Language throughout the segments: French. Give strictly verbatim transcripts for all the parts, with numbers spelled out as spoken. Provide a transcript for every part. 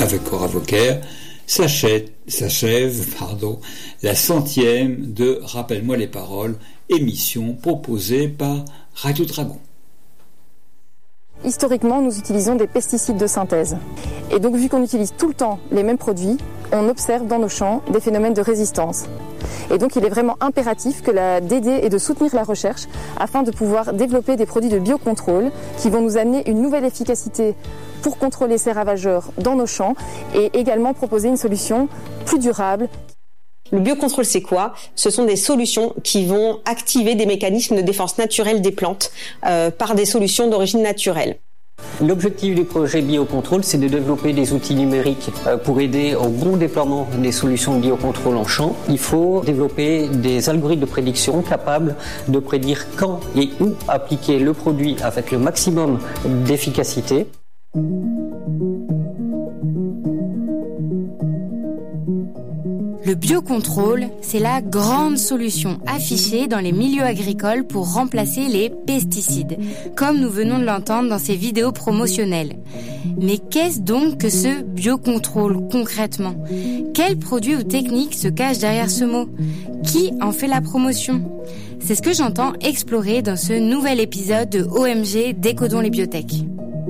avec Cora Vauquer, s'achève, s'achève pardon, la centième de Rappelle-moi les paroles, émission proposée par Radio Dragon. Historiquement, nous utilisons des pesticides de synthèse. Et donc, vu qu'on utilise tout le temps les mêmes produits, on observe dans nos champs des phénomènes de résistance. Et donc, il est vraiment impératif que la d'aider et de soutenir la recherche afin de pouvoir développer des produits de biocontrôle qui vont nous amener une nouvelle efficacité pour contrôler ces ravageurs dans nos champs et également proposer une solution plus durable. Le biocontrôle, c'est quoi ? Ce sont des solutions qui vont activer des mécanismes de défense naturelle des plantes euh, par des solutions d'origine naturelle. L'objectif du projet Biocontrôle, c'est de développer des outils numériques pour aider au bon déploiement des solutions de biocontrôle en champ. Il faut développer des algorithmes de prédiction capables de prédire quand et où appliquer le produit avec le maximum d'efficacité. Le biocontrôle, c'est la grande solution affichée dans les milieux agricoles pour remplacer les pesticides, comme nous venons de l'entendre dans ces vidéos promotionnelles. Mais qu'est-ce donc que ce biocontrôle concrètement ? Quels produits ou techniques se cachent derrière ce mot ? Qui en fait la promotion ? C'est ce que j'entends explorer dans ce nouvel épisode de O M G Décodons les biotech.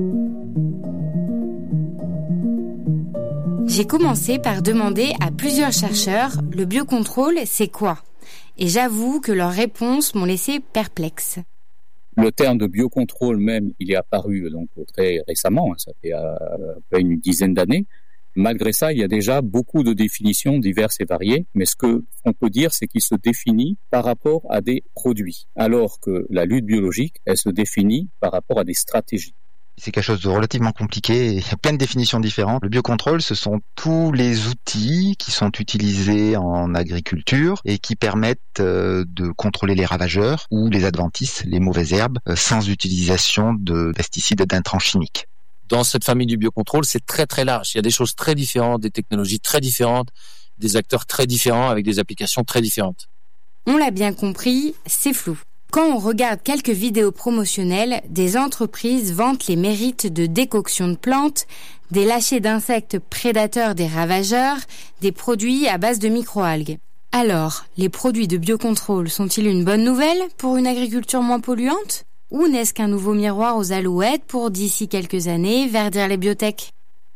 J'ai commencé par demander à plusieurs chercheurs « le biocontrôle, c'est quoi ?» Et j'avoue que leurs réponses m'ont laissé perplexe. Le terme de biocontrôle même, il est apparu donc très récemment, ça fait à peu une dizaine d'années. Malgré ça, il y a déjà beaucoup de définitions diverses et variées, mais ce que on peut dire, c'est qu'il se définit par rapport à des produits, alors que la lutte biologique, elle se définit par rapport à des stratégies. C'est quelque chose de relativement compliqué, il y a plein de définitions différentes. Le biocontrôle, ce sont tous les outils qui sont utilisés en agriculture et qui permettent de contrôler les ravageurs ou les adventices, les mauvaises herbes, sans utilisation de pesticides et d'intrants chimiques. Dans cette famille du biocontrôle, c'est très très large. Il y a des choses très différentes, des technologies très différentes, des acteurs très différents avec des applications très différentes. On l'a bien compris, c'est flou. Quand on regarde quelques vidéos promotionnelles, des entreprises vantent les mérites de décoction de plantes, des lâchers d'insectes prédateurs des ravageurs, des produits à base de microalgues. Alors, les produits de biocontrôle sont-ils une bonne nouvelle pour une agriculture moins polluante ? Ou n'est-ce qu'un nouveau miroir aux alouettes pour, d'ici quelques années, verdir les biotech ?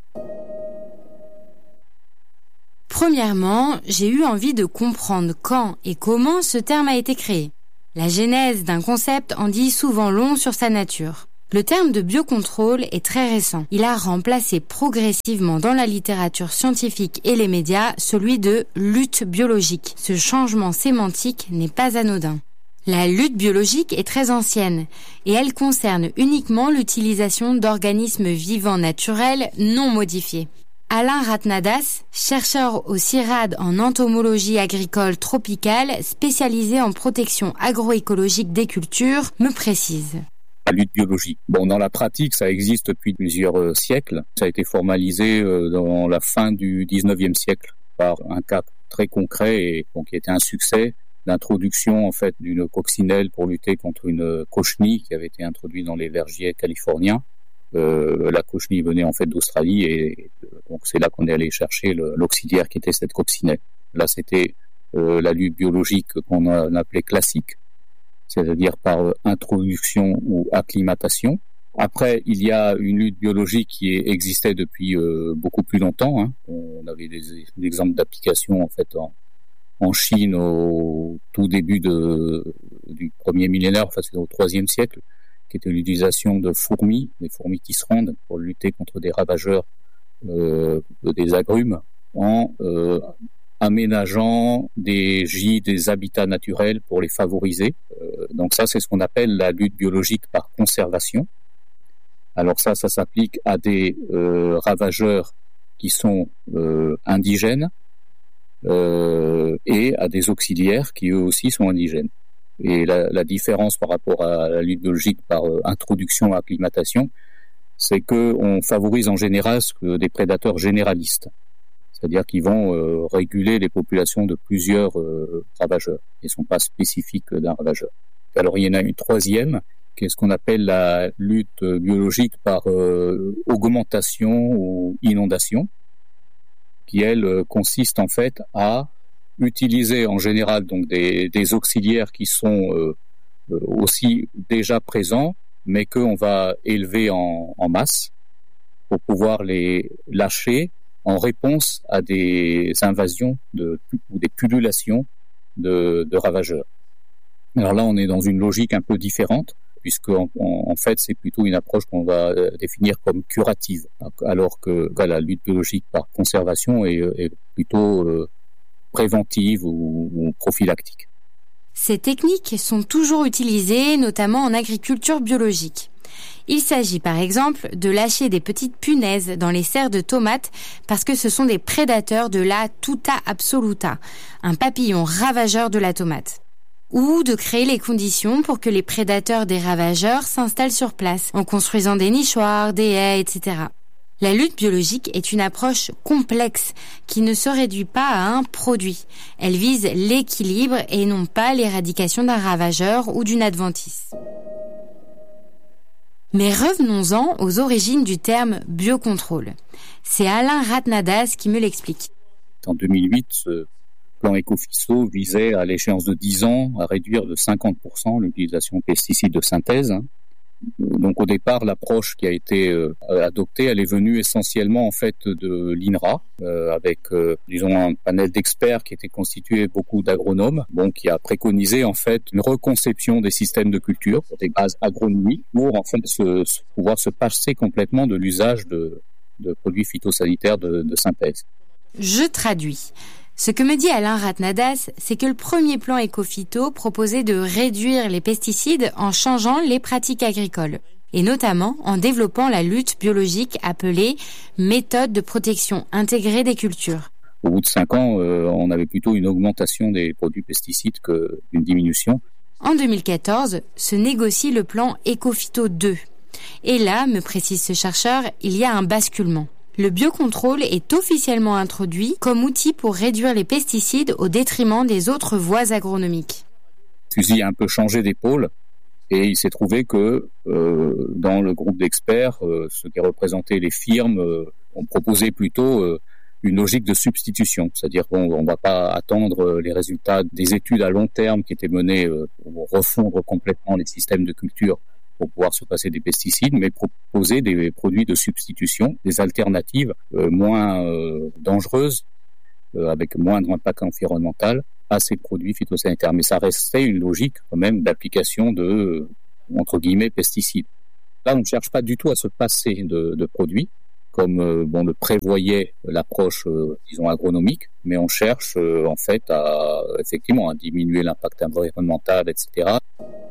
Premièrement, j'ai eu envie de comprendre quand et comment ce terme a été créé. La genèse d'un concept en dit souvent long sur sa nature. Le terme de biocontrôle est très récent. Il a remplacé progressivement dans la littérature scientifique et les médias celui de lutte biologique. Ce changement sémantique n'est pas anodin. La lutte biologique est très ancienne et elle concerne uniquement l'utilisation d'organismes vivants naturels non modifiés. Alain Ratnadas, chercheur au CIRAD en entomologie agricole tropicale, spécialisé en protection agroécologique des cultures, me précise. La lutte biologique. Bon, dans la pratique, ça existe depuis plusieurs euh, siècles. Ça a été formalisé euh, dans la fin du dix-neuvième siècle par un cas très concret et bon, qui était un succès d'introduction en fait d'une coccinelle pour lutter contre une cochenille qui avait été introduite dans les vergers californiens. Euh, la cochenille venait en fait d'Australie et donc c'est là qu'on est allé chercher le, l'auxiliaire qui était cette coccinelle. Là, c'était euh, la lutte biologique qu'on a, on appelait classique, c'est-à-dire par euh, introduction ou acclimatation. Après, il y a une lutte biologique qui existait depuis euh, beaucoup plus longtemps. Hein. On avait des, des exemples d'application en fait en, en Chine au tout début de, du premier millénaire, enfin c'est au troisième siècle, qui était l'utilisation de fourmis, des fourmis tisserandes, pour lutter contre des ravageurs euh, des agrumes, en euh, aménageant des gîtes, des habitats naturels pour les favoriser. Euh, donc ça, c'est ce qu'on appelle la lutte biologique par conservation. Alors ça, ça s'applique à des euh, ravageurs qui sont euh, indigènes euh, et à des auxiliaires qui eux aussi sont indigènes. Et la, la différence par rapport à la lutte biologique par euh, introduction et acclimatation, c'est que on favorise en général ce que des prédateurs généralistes, c'est-à-dire qu'ils vont euh, réguler les populations de plusieurs euh, ravageurs et ne sont pas spécifiques d'un ravageur. Alors il y en a une troisième, qui est ce qu'on appelle la lutte biologique par euh, augmentation ou inondation. qui elle consiste en fait à utiliser en général donc des, des auxiliaires qui sont euh, aussi déjà présents, mais qu'on va élever en, en masse pour pouvoir les lâcher en réponse à des invasions de, ou des pullulations de, de ravageurs. Alors là, on est dans une logique un peu différente, puisque en, en fait, c'est plutôt une approche qu'on va définir comme curative, alors que bah, la lutte biologique par conservation est, est plutôt euh, préventive ou, ou prophylactique. Ces techniques sont toujours utilisées, notamment en agriculture biologique. Il s'agit par exemple de lâcher des petites punaises dans les serres de tomates parce que ce sont des prédateurs de la Tuta absoluta, un papillon ravageur de la tomate. Ou de créer les conditions pour que les prédateurs des ravageurs s'installent sur place, en construisant des nichoirs, des haies, et cetera. La lutte biologique est une approche complexe qui ne se réduit pas à un produit. Elle vise l'équilibre et non pas l'éradication d'un ravageur ou d'une adventice. Mais revenons-en aux origines du terme biocontrôle. C'est Alain Ratnadas qui me l'explique. En deux mille huit, ce plan Ecofyso visait à l'échéance de dix ans à réduire de cinquante pour cent l'utilisation de pesticides de synthèse. Donc au départ, l'approche qui a été euh, adoptée, elle est venue essentiellement en fait de l'INRA, euh, avec euh, disons un panel d'experts qui était constitué beaucoup d'agronomes, bon qui a préconisé en fait une reconception des systèmes de culture sur des bases agronomiques pour en fait se, se, pouvoir se passer complètement de l'usage de, de produits phytosanitaires de, de synthèse. Je traduis. Ce que me dit Alain Ratnadas, c'est que le premier plan Ecophyto proposait de réduire les pesticides en changeant les pratiques agricoles, et notamment en développant la lutte biologique appelée méthode de protection intégrée des cultures. Au bout de cinq ans, euh, on avait plutôt une augmentation des produits pesticides qu'une diminution. En deux mille quatorze, se négocie le plan Ecophyto deux. Et là, me précise ce chercheur, il y a un basculement. Le biocontrôle est officiellement introduit comme outil pour réduire les pesticides au détriment des autres voies agronomiques. Le fusil a un peu changé d'épaule et il s'est trouvé que euh, dans le groupe d'experts, euh, ce qui représentait les firmes, euh, ont proposé plutôt euh, une logique de substitution. C'est-à-dire qu'on ne va pas attendre les résultats des études à long terme qui étaient menées euh, pour refondre complètement les systèmes de culture pour pouvoir se passer des pesticides, mais proposer des produits de substitution, des alternatives euh, moins euh, dangereuses, euh, avec moindre impact environnemental à ces produits phytosanitaires. Mais ça restait une logique quand même d'application de, euh, entre guillemets, pesticides. Là, on ne cherche pas du tout à se passer de, de produits, comme euh, bon, le prévoyait l'approche, euh, disons, agronomique, mais on cherche euh, en fait à, effectivement, à diminuer l'impact environnemental, et cetera.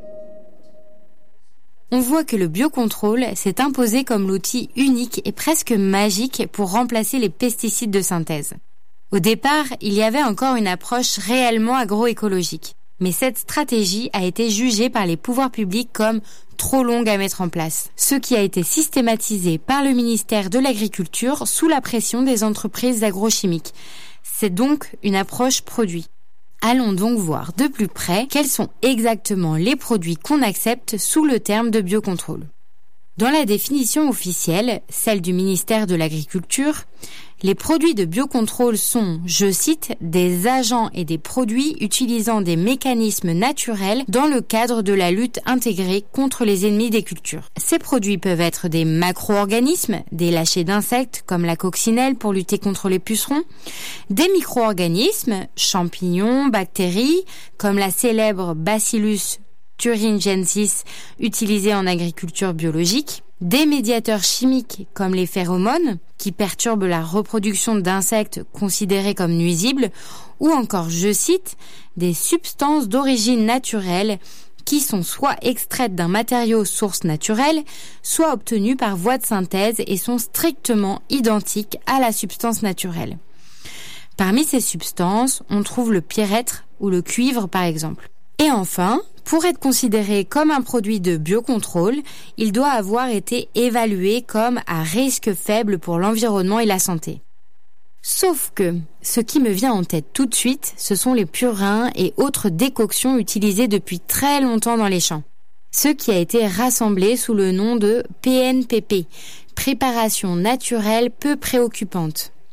On voit que le biocontrôle s'est imposé comme l'outil unique et presque magique pour remplacer les pesticides de synthèse. Au départ, il y avait encore une approche réellement agroécologique. Mais cette stratégie a été jugée par les pouvoirs publics comme trop longue à mettre en place, ce qui a été systématisé par le ministère de l'Agriculture sous la pression des entreprises agrochimiques. C'est donc une approche produit. Allons donc voir de plus près quels sont exactement les produits qu'on accepte sous le terme de biocontrôle. Dans la définition officielle, celle du ministère de l'Agriculture, les produits de biocontrôle sont, je cite, des agents et des produits utilisant des mécanismes naturels dans le cadre de la lutte intégrée contre les ennemis des cultures. Ces produits peuvent être des macro-organismes, des lâchers d'insectes comme la coccinelle pour lutter contre les pucerons, des micro-organismes, champignons, bactéries comme la célèbre Bacillus thuringiensis utilisée en agriculture biologique, des médiateurs chimiques comme les phéromones qui perturbent la reproduction d'insectes considérés comme nuisibles, ou encore, je cite, des substances d'origine naturelle qui sont soit extraites d'un matériau source naturelle, soit obtenues par voie de synthèse et sont strictement identiques à la substance naturelle. Parmi ces substances, on trouve le pierrêtre ou le cuivre par exemple. Et enfin, pour être considéré comme un produit de biocontrôle, il doit avoir été évalué comme à risque faible pour l'environnement et la santé. Sauf que, ce qui me vient en tête tout de suite, ce sont les purins et autres décoctions utilisées depuis très longtemps dans les champs. Ce qui a été rassemblé sous le nom de P N P P, préparation naturelle peu préoccupante.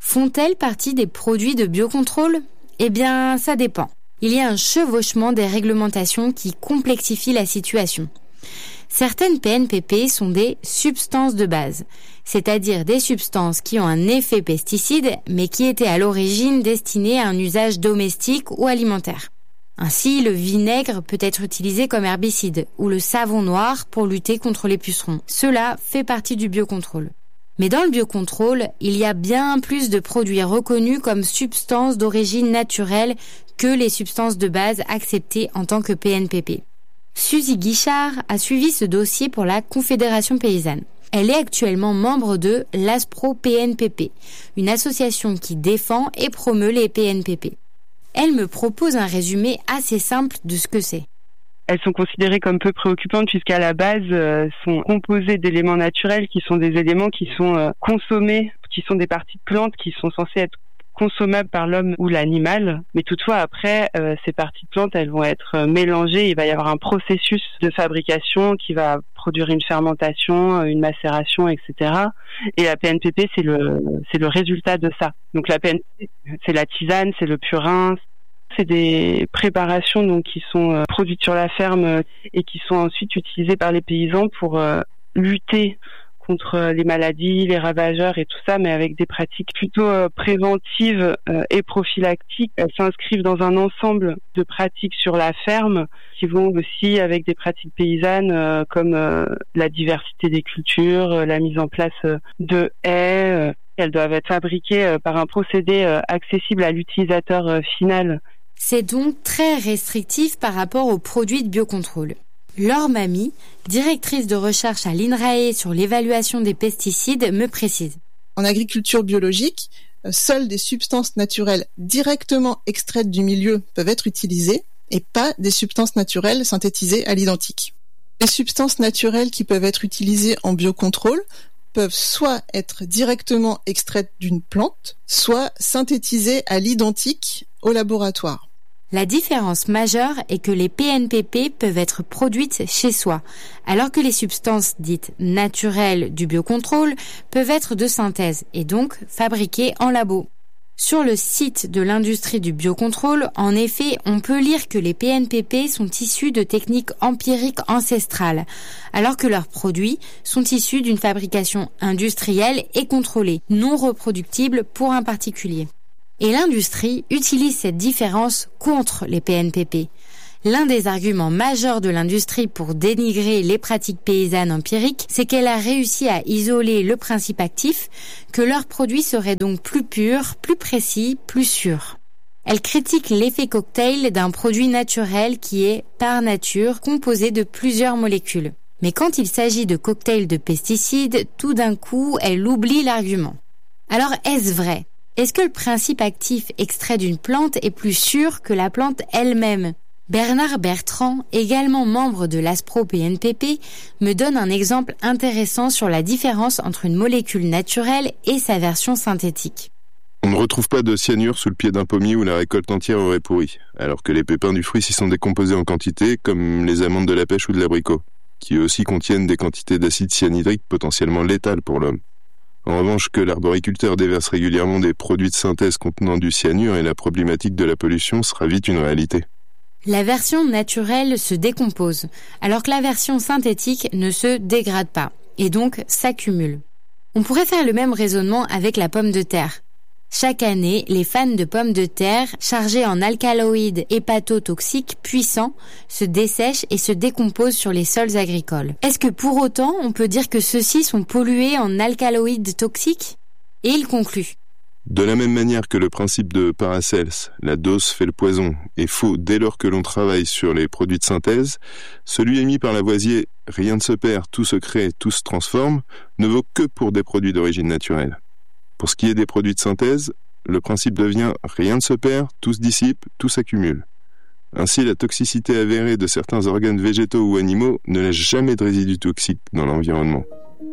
Font-elles partie des produits de biocontrôle ? Eh bien, ça dépend. Il y a un chevauchement des réglementations qui complexifie la situation. Certaines P N P P sont des substances de base, c'est-à-dire des substances qui ont un effet pesticide, mais qui étaient à l'origine destinées à un usage domestique ou alimentaire. Ainsi, le vinaigre peut être utilisé comme herbicide, ou le savon noir pour lutter contre les pucerons. Cela fait partie du biocontrôle. Mais dans le biocontrôle, il y a bien plus de produits reconnus comme substances d'origine naturelle que les substances de base acceptées en tant que P N P P. Suzy Guichard a suivi ce dossier pour la Confédération paysanne. Elle est actuellement membre de l'ASPRO P N P P, une association qui défend et promeut les P N P P. Elle me propose un résumé assez simple de ce que c'est. Elles sont considérées comme peu préoccupantes puisqu'à la base euh, sont composées d'éléments naturels qui sont des éléments qui sont euh, consommés, qui sont des parties de plantes qui sont censées être consommables par l'homme ou l'animal. Mais toutefois, après, euh, ces parties de plantes, elles vont être euh, mélangées. Il va y avoir un processus de fabrication qui va produire une fermentation, une macération, et cetera. Et la P N P P, c'est le, c'est le résultat de ça. Donc la P N P P, c'est la tisane, c'est le purin. C'est des préparations donc qui sont euh, produites sur la ferme euh, et qui sont ensuite utilisées par les paysans pour euh, lutter contre euh, les maladies, les ravageurs et tout ça, mais avec des pratiques plutôt euh, préventives euh, et prophylactiques. Elles s'inscrivent dans un ensemble de pratiques sur la ferme qui vont aussi avec des pratiques paysannes euh, comme euh, la diversité des cultures, euh, la mise en place euh, de haies. Euh, elles doivent être fabriquées euh, par un procédé euh, accessible à l'utilisateur euh, final. C'est donc très restrictif par rapport aux produits de biocontrôle. Laure Mamy, directrice de recherche à l'INRAE sur l'évaluation des pesticides, me précise. En agriculture biologique, seules des substances naturelles directement extraites du milieu peuvent être utilisées et pas des substances naturelles synthétisées à l'identique. Les substances naturelles qui peuvent être utilisées en biocontrôle peuvent soit être directement extraites d'une plante, soit synthétisées à l'identique au laboratoire. La différence majeure est que les P N P P peuvent être produites chez soi, alors que les substances dites naturelles du biocontrôle peuvent être de synthèse et donc fabriquées en labo. Sur le site de l'industrie du biocontrôle, en effet, on peut lire que les P N P P sont issus de techniques empiriques ancestrales, alors que leurs produits sont issus d'une fabrication industrielle et contrôlée, non reproductible pour un particulier. Et l'industrie utilise cette différence contre les P N P P. L'un des arguments majeurs de l'industrie pour dénigrer les pratiques paysannes empiriques, c'est qu'elle a réussi à isoler le principe actif, que leurs produits seraient donc plus purs, plus précis, plus sûrs. Elle critique l'effet cocktail d'un produit naturel qui est, par nature, composé de plusieurs molécules. Mais quand il s'agit de cocktails de pesticides, tout d'un coup, elle oublie l'argument. Alors, est-ce vrai ? Est-ce que le principe actif extrait d'une plante est plus sûr que la plante elle-même ? Bernard Bertrand, également membre de l'ASPRO P N P P, me donne un exemple intéressant sur la différence entre une molécule naturelle et sa version synthétique. On ne retrouve pas de cyanure sous le pied d'un pommier où la récolte entière aurait pourri, alors que les pépins du fruit s'y sont décomposés en quantité, comme les amandes de la pêche ou de l'abricot, qui eux aussi contiennent des quantités d'acide cyanhydrique potentiellement létales pour l'homme. En revanche, que l'arboriculteur déverse régulièrement des produits de synthèse contenant du cyanure et la problématique de la pollution sera vite une réalité. La version naturelle se décompose, alors que la version synthétique ne se dégrade pas, et donc s'accumule. On pourrait faire le même raisonnement avec la pomme de terre. Chaque année, les fans de pommes de terre, chargées en alcaloïdes hépatotoxiques puissants, se dessèchent et se décomposent sur les sols agricoles. Est-ce que pour autant, on peut dire que ceux-ci sont pollués en alcaloïdes toxiques ? Et il conclut. De la même manière que le principe de Paracels, la dose fait le poison, est faux dès lors que l'on travaille sur les produits de synthèse, celui émis par Lavoisier, rien ne se perd, tout se crée, tout se transforme, ne vaut que pour des produits d'origine naturelle. Pour ce qui est des produits de synthèse, le principe devient rien ne se perd, tout se dissipe, tout s'accumule. Ainsi, la toxicité avérée de certains organes végétaux ou animaux ne laisse jamais de résidus toxiques dans l'environnement.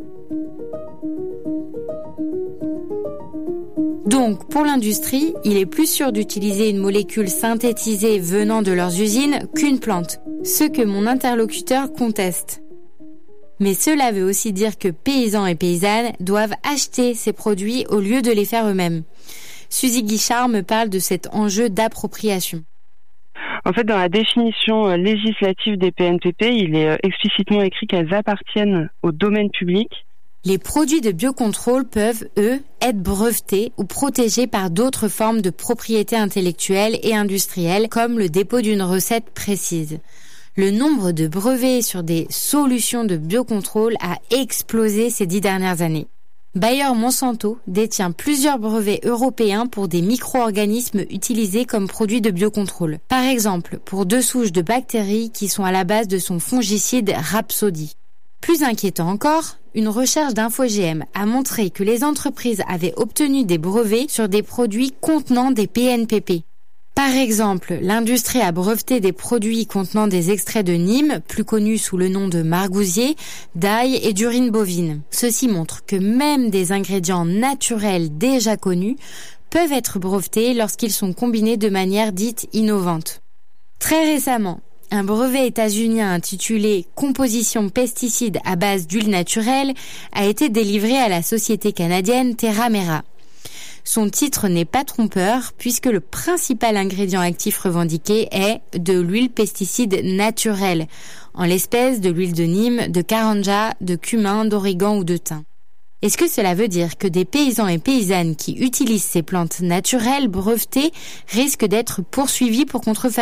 Donc, pour l'industrie, il est plus sûr d'utiliser une molécule synthétisée venant de leurs usines qu'une plante, ce que mon interlocuteur conteste. Mais cela veut aussi dire que paysans et paysannes doivent acheter ces produits au lieu de les faire eux-mêmes. Suzy Guichard me parle de cet enjeu d'appropriation. En fait, dans la définition législative des P N P P, il est explicitement écrit qu'elles appartiennent au domaine public. Les produits de biocontrôle peuvent, eux, être brevetés ou protégés par d'autres formes de propriété intellectuelle et industrielle, comme le dépôt d'une recette précise. Le nombre de brevets sur des solutions de biocontrôle a explosé ces dix dernières années. Bayer Monsanto détient plusieurs brevets européens pour des micro-organismes utilisés comme produits de biocontrôle. Par exemple, pour deux souches de bactéries qui sont à la base de son fongicide Rhapsody. Plus inquiétant encore, une recherche d'InfoGM a montré que les entreprises avaient obtenu des brevets sur des produits contenant des P N P P. Par exemple, l'industrie a breveté des produits contenant des extraits de Nîmes, plus connus sous le nom de margousier, d'ail et d'urine bovine. Ceci montre que même des ingrédients naturels déjà connus peuvent être brevetés lorsqu'ils sont combinés de manière dite innovante. Très récemment, un brevet états-unien intitulé « Composition pesticides à base d'huile naturelle » a été délivré à la société canadienne TerraMera. Son titre n'est pas trompeur puisque le principal ingrédient actif revendiqué est de l'huile pesticide naturelle, en l'espèce de l'huile de Nîmes, de Karanja, de cumin, d'origan ou de thym. Est-ce que cela veut dire que des paysans et paysannes qui utilisent ces plantes naturelles brevetées risquent d'être poursuivis pour contrefaçon ?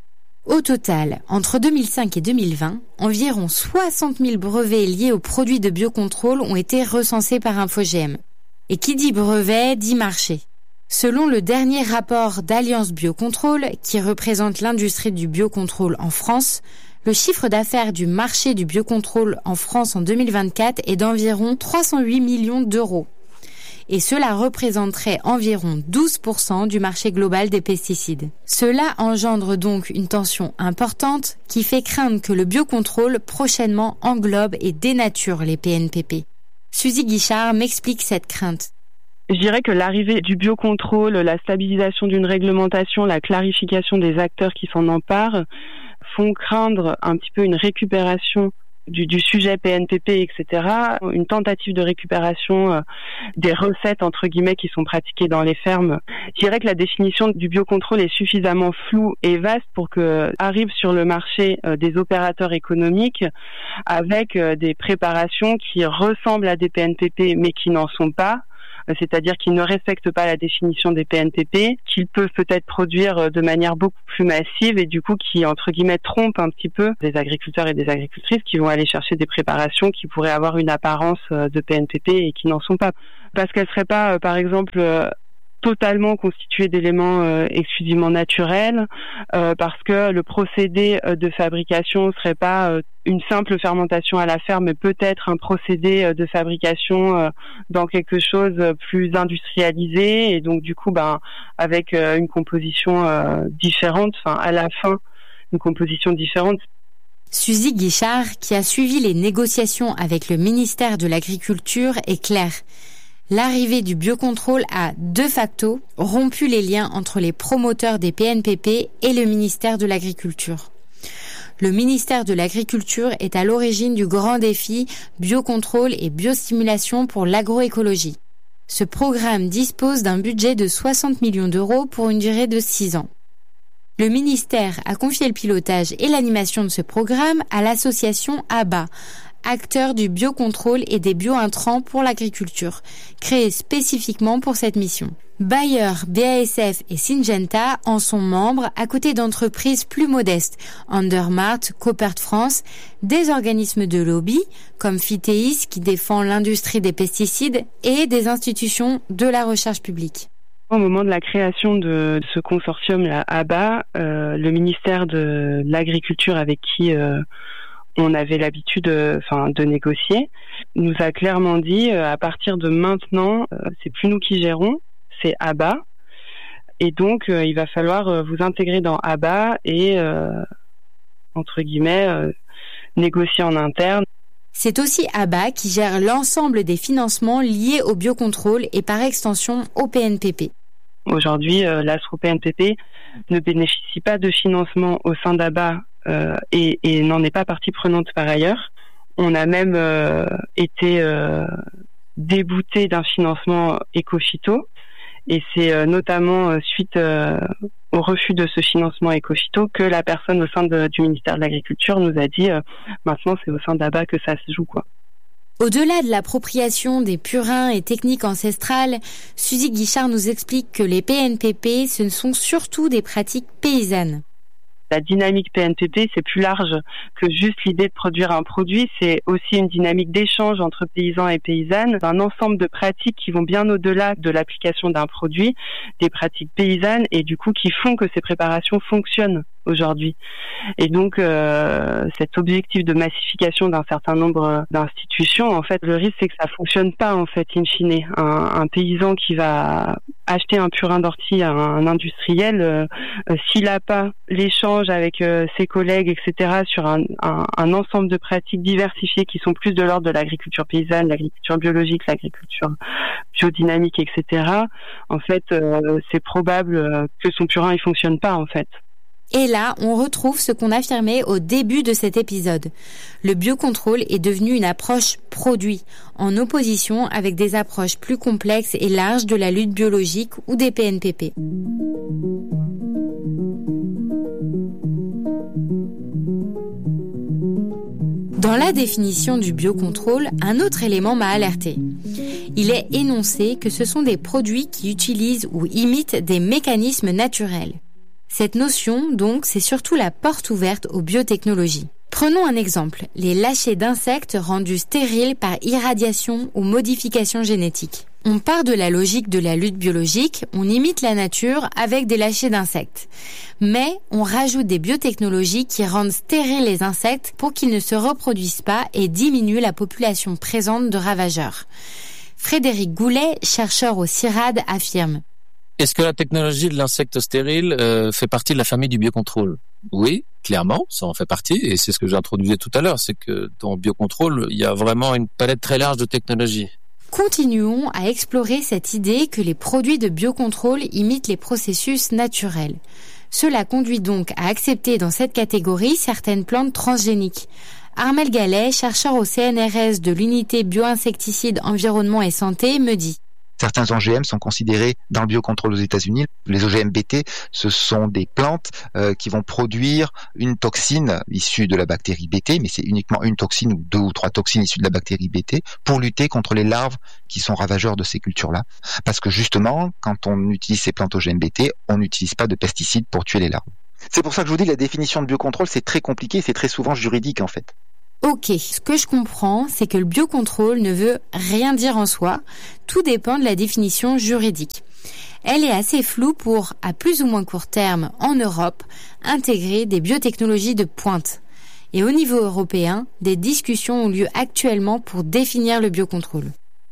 Au total, entre deux mille cinq et deux mille vingt, environ soixante mille brevets liés aux produits de biocontrôle ont été recensés par InfoGM. Et qui dit brevet, dit marché. Selon le dernier rapport d'Alliance Biocontrôle, qui représente l'industrie du biocontrôle en France, le chiffre d'affaires du marché du biocontrôle en France en deux mille vingt-quatre est d'environ trois cent huit millions d'euros. Et cela représenterait environ douze pour cent du marché global des pesticides. Cela engendre donc une tension importante qui fait craindre que le biocontrôle prochainement englobe et dénature les P N P P. Suzy Guichard m'explique cette crainte. Je dirais que l'arrivée du biocontrôle, la stabilisation d'une réglementation, la clarification des acteurs qui s'en emparent font craindre un petit peu une récupération du, du sujet P N P P, et cetera, une tentative de récupération euh, des recettes, entre guillemets, qui sont pratiquées dans les fermes. Je dirais que la définition du biocontrôle est suffisamment floue et vaste pour que arrivent sur le marché euh, des opérateurs économiques avec euh, des préparations qui ressemblent à des P N P P, mais qui n'en sont pas. C'est-à-dire qu'ils ne respectent pas la définition des P N P P, qu'ils peuvent peut-être produire de manière beaucoup plus massive et du coup qui, entre guillemets, trompent un petit peu des agriculteurs et des agricultrices qui vont aller chercher des préparations qui pourraient avoir une apparence de P N P P et qui n'en sont pas. Parce qu'elles ne seraient pas, par exemple, totalement constituées d'éléments euh, exclusivement naturels, euh, parce que le procédé euh, de fabrication serait pas euh, une simple fermentation à la ferme, mais peut-être un procédé euh, de fabrication euh, dans quelque chose plus industrialisé, et donc du coup, ben, avec euh, une composition euh, différente, enfin à la fin, une composition différente. Suzy Guichard, qui a suivi les négociations avec le ministère de l'Agriculture, est claire. L'arrivée du biocontrôle a, de facto, rompu les liens entre les promoteurs des P N P P et le ministère de l'Agriculture. Le ministère de l'Agriculture est à l'origine du grand défi biocontrôle et biostimulation pour l'agroécologie. Ce programme dispose d'un budget de soixante millions d'euros pour une durée de six ans. Le ministère a confié le pilotage et l'animation de ce programme à l'association A B A, acteur du biocontrôle et des biointrants pour l'agriculture, créé spécifiquement pour cette mission. Bayer, B A S F et Syngenta en sont membres à côté d'entreprises plus modestes, Andermatt, Coopert France, des organismes de lobby comme Phytéis qui défend l'industrie des pesticides et des institutions de la recherche publique. Au moment de la création de ce consortium, la A B A, euh, le ministère de l'Agriculture avec qui euh, on avait l'habitude euh, enfin, de négocier, nous a clairement dit euh, à partir de maintenant, euh, c'est plus nous qui gérons, c'est A B A. Et donc, euh, il va falloir euh, vous intégrer dans A B A et, euh, entre guillemets, euh, négocier en interne. C'est aussi A B A qui gère l'ensemble des financements liés au biocontrôle et par extension au P N P P. Aujourd'hui, euh, l'Astro P N P P ne bénéficie pas de financement au sein d'A B A euh, et, et n'en est pas partie prenante par ailleurs. On a même euh, été euh, débouté d'un financement Ecophyto, et c'est euh, notamment euh, suite euh, au refus de ce financement Ecophyto que la personne au sein de, du ministère de l'Agriculture nous a dit euh, maintenant c'est au sein d'A B A que ça se joue, quoi. Au-delà de l'appropriation des purins et techniques ancestrales, Suzy Guichard nous explique que les P N P P, ce ne sont surtout des pratiques paysannes. La dynamique P N P P, c'est plus large que juste l'idée de produire un produit. C'est aussi une dynamique d'échange entre paysans et paysannes, un ensemble de pratiques qui vont bien au-delà de l'application d'un produit, des pratiques paysannes, et du coup qui font que ces préparations fonctionnent aujourd'hui. Et donc, euh, cet objectif de massification d'un certain nombre d'institutions, en fait, le risque, c'est que ça fonctionne pas, en fait, in fine. Un, un paysan qui va acheter un purin d'ortie à un, un industriel, euh, euh, s'il n'a pas l'échange avec euh, ses collègues, et cetera, sur un, un, un ensemble de pratiques diversifiées qui sont plus de l'ordre de l'agriculture paysanne, l'agriculture biologique, l'agriculture biodynamique, et cetera, en fait, euh, c'est probable que son purin, il fonctionne pas, en fait. Et là, on retrouve ce qu'on affirmait au début de cet épisode. Le biocontrôle est devenu une approche produit, en opposition avec des approches plus complexes et larges de la lutte biologique ou des P N P P. Dans la définition du biocontrôle, un autre élément m'a alerté. Il est énoncé que ce sont des produits qui utilisent ou imitent des mécanismes naturels. Cette notion, donc, c'est surtout la porte ouverte aux biotechnologies. Prenons un exemple, les lâchers d'insectes rendus stériles par irradiation ou modification génétique. On part de la logique de la lutte biologique, on imite la nature avec des lâchers d'insectes. Mais on rajoute des biotechnologies qui rendent stériles les insectes pour qu'ils ne se reproduisent pas et diminuent la population présente de ravageurs. Frédéric Goulet, chercheur au CIRAD, affirme: est-ce que la technologie de l'insecte stérile euh, fait partie de la famille du biocontrôle ? Oui, clairement, ça en fait partie, et c'est ce que j'introduisais tout à l'heure, c'est que dans le biocontrôle, il y a vraiment une palette très large de technologies. Continuons à explorer cette idée que les produits de biocontrôle imitent les processus naturels. Cela conduit donc à accepter dans cette catégorie certaines plantes transgéniques. Armel Gallet, chercheur au C N R S de l'unité bioinsecticides, environnement et santé, me dit: certains O G M sont considérés dans le biocontrôle aux États-Unis. Les O G M B T, ce sont des plantes euh, qui vont produire une toxine issue de la bactérie B T, mais c'est uniquement une toxine ou deux ou trois toxines issues de la bactérie B T pour lutter contre les larves qui sont ravageurs de ces cultures-là. Parce que justement, quand on utilise ces plantes O G M B T, on n'utilise pas de pesticides pour tuer les larves. C'est pour ça que je vous dis, la définition de biocontrôle, c'est très compliqué, c'est très souvent juridique en fait. Ok, ce que je comprends, c'est que le biocontrôle ne veut rien dire en soi, tout dépend de la définition juridique. Elle est assez floue pour, à plus ou moins court terme, en Europe, intégrer des biotechnologies de pointe. Et au niveau européen, des discussions ont lieu actuellement pour définir le biocontrôle.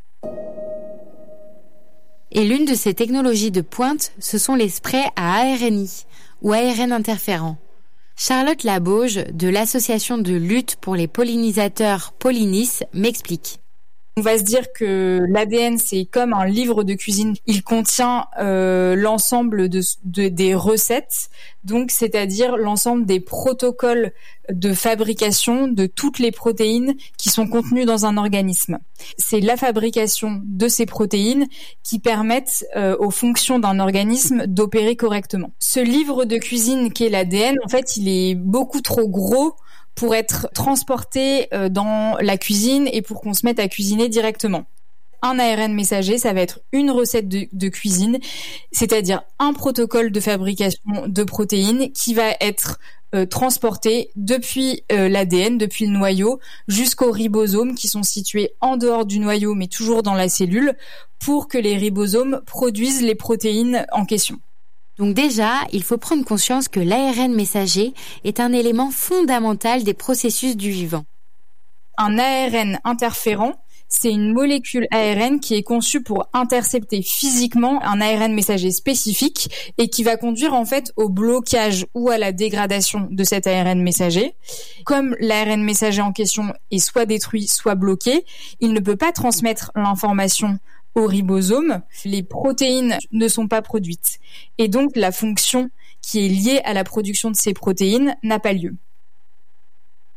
Et l'une de ces technologies de pointe, ce sont les sprays à A R N I, ou A R N interférents. Charlotte Labauge, de l'association de lutte pour les pollinisateurs Pollinis, m'explique. On va se dire que l'A D N, c'est comme un livre de cuisine. Il contient euh, l'ensemble de, de, des recettes, donc c'est-à-dire l'ensemble des protocoles de fabrication de toutes les protéines qui sont contenues dans un organisme. C'est la fabrication de ces protéines qui permettent euh, aux fonctions d'un organisme d'opérer correctement. Ce livre de cuisine qu'est l'A D N, en fait, il est beaucoup trop gros pour être transporté dans la cuisine et pour qu'on se mette à cuisiner directement. Un A R N messager, ça va être une recette de, de cuisine, c'est-à-dire un protocole de fabrication de protéines qui va être euh, transporté depuis euh, l'A D N, depuis le noyau, jusqu'aux ribosomes qui sont situés en dehors du noyau mais toujours dans la cellule, pour que les ribosomes produisent les protéines en question. Donc déjà, il faut prendre conscience que l'A R N messager est un élément fondamental des processus du vivant. Un A R N interférent, c'est une molécule A R N qui est conçue pour intercepter physiquement un A R N messager spécifique et qui va conduire en fait au blocage ou à la dégradation de cet A R N messager. Comme l'A R N messager en question est soit détruit, soit bloqué, il ne peut pas transmettre l'information au ribosome, les protéines ne sont pas produites. Et donc, la fonction qui est liée à la production de ces protéines n'a pas lieu.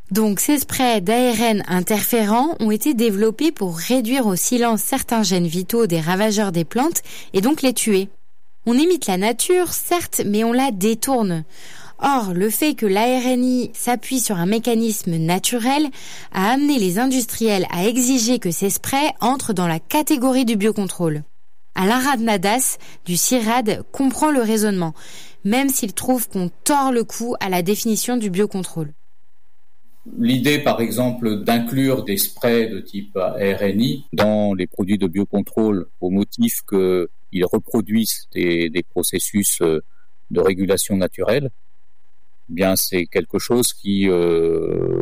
Donc ces sprays d'A R N interférents ont été développés pour réduire au silence certains gènes vitaux des ravageurs des plantes et donc les tuer. On imite la nature, certes, mais on la détourne. Or, le fait que l'A R N I s'appuie sur un mécanisme naturel a amené les industriels à exiger que ces sprays entrent dans la catégorie du biocontrôle. Alain Radnadas, du CIRAD, comprend le raisonnement, même s'il trouve qu'on tord le cou à la définition du biocontrôle. L'idée, par exemple, d'inclure des sprays de type A R N I dans les produits de biocontrôle au motif qu'ils reproduisent des, des processus de régulation naturelle, eh bien, c'est quelque chose qui euh,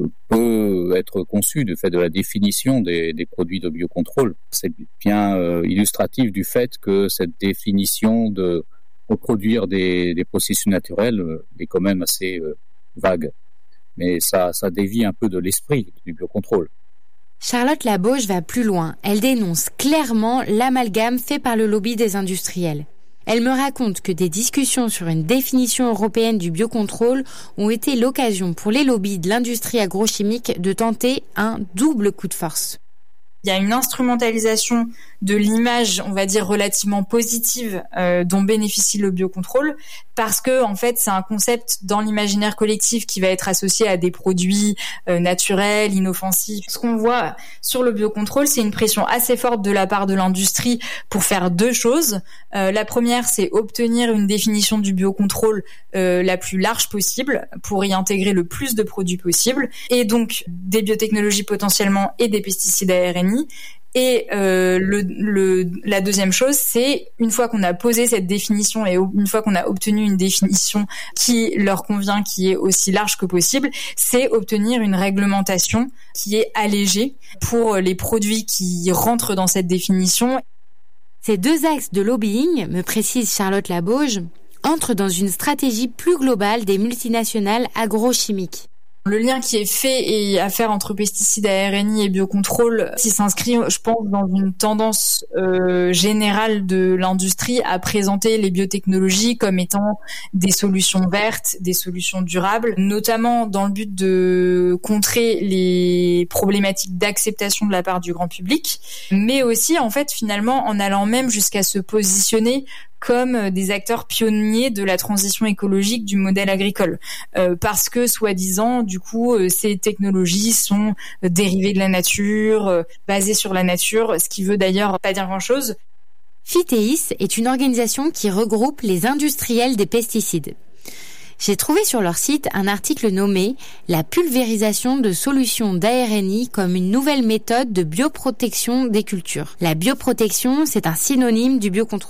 peut être conçu du fait de la définition des, des produits de biocontrôle. C'est bien euh, illustratif du fait que cette définition de reproduire des, des processus naturels euh, est quand même assez euh, vague. Mais ça, ça dévie un peu de l'esprit du biocontrôle. Charlotte Labauche va plus loin. Elle dénonce clairement l'amalgame fait par le lobby des industriels. Elle me raconte que des discussions sur une définition européenne du biocontrôle ont été l'occasion pour les lobbies de l'industrie agrochimique de tenter un double coup de force. Il y a une instrumentalisation de l'image, on va dire, relativement positive euh, dont bénéficie le biocontrôle, parce que en fait c'est un concept dans l'imaginaire collectif qui va être associé à des produits euh, naturels, inoffensifs. Ce qu'on voit sur le biocontrôle, c'est une pression assez forte de la part de l'industrie pour faire deux choses. Euh, la première, c'est obtenir une définition du biocontrôle euh, la plus large possible pour y intégrer le plus de produits possible, et donc des biotechnologies potentiellement et des pesticides A R N I. Et euh, le, le, la deuxième chose, c'est une fois qu'on a posé cette définition et une fois qu'on a obtenu une définition qui leur convient, qui est aussi large que possible, c'est obtenir une réglementation qui est allégée pour les produits qui rentrent dans cette définition. Ces deux axes de lobbying, me précise Charlotte Labauche, entrent dans une stratégie plus globale des multinationales agrochimiques. Le lien qui est fait et à faire entre pesticides, A R N I et biocontrôle, qui s'inscrit, je pense, dans une tendance euh, générale de l'industrie à présenter les biotechnologies comme étant des solutions vertes, des solutions durables, notamment dans le but de contrer les problématiques d'acceptation de la part du grand public, mais aussi, en fait, finalement, en allant même jusqu'à se positionner comme des acteurs pionniers de la transition écologique du modèle agricole, euh, parce que soi-disant, du coup, euh, ces technologies sont euh, dérivées de la nature, euh, basées sur la nature, ce qui veut d'ailleurs pas dire grand-chose. Phytéis est une organisation qui regroupe les industriels des pesticides. J'ai trouvé sur leur site un article nommé « La pulvérisation de solutions d'A R N I comme une nouvelle méthode de bioprotection des cultures ». La bioprotection, c'est un synonyme du biocontrôle.